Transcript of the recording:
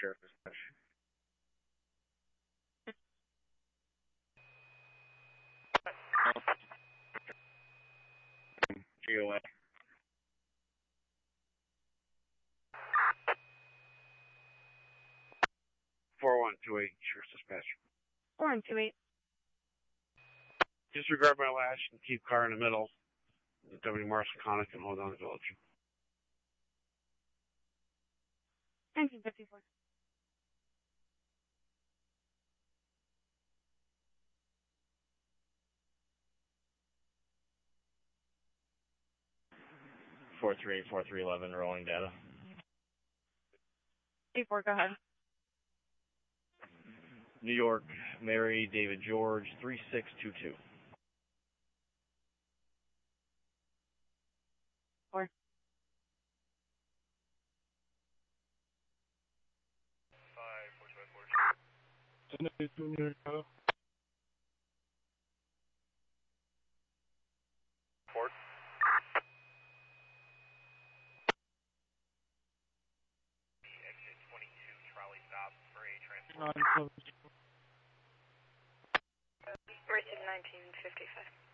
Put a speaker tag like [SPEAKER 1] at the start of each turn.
[SPEAKER 1] Sheriff Dispatch. GOA. 4128, Sheriff's Dispatch.
[SPEAKER 2] 4128.
[SPEAKER 1] Disregard my lash and keep car in the middle. W. Marshall Connick and hold on to village.
[SPEAKER 2] 1954.
[SPEAKER 3] Four three eight 4311 rolling data.
[SPEAKER 2] 84, go ahead.
[SPEAKER 3] New York, Mary David George 3622.
[SPEAKER 2] 4.
[SPEAKER 4] 5, 4. Port. Exit 22, trolley stop for a transport.
[SPEAKER 5] Racing 1955.